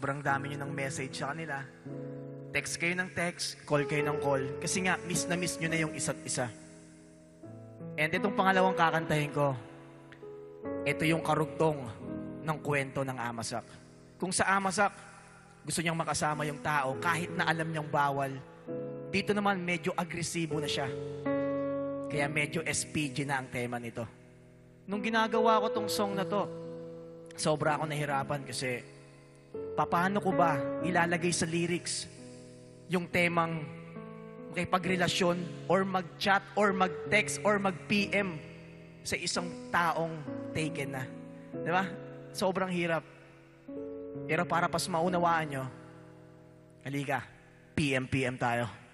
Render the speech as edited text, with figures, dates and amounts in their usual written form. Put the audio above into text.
sobrang dami nyo ng message sa kanila. Text kayo ng text, call kayo ng call. Kasi nga, miss na miss nyo na yung isa't isa. And itong pangalawang kakantahin ko, ito yung karugtong ng kwento ng Amasak. Kung sa Amasak, gusto niyang makasama yung tao kahit na alam niyang bawal. Dito naman, medyo agresibo na siya. Kaya medyo SPG na ang tema nito. Nung ginagawa ko tong song na to, sobra ako nahirapan kasi paano ko ba ilalagay sa lyrics yung temang makipagrelasyon or mag-chat or mag-text or mag-PM sa isang taong taken na. Di ba? Sobrang hirap. Pero para pas maunawaan nyo, halika, PM tayo.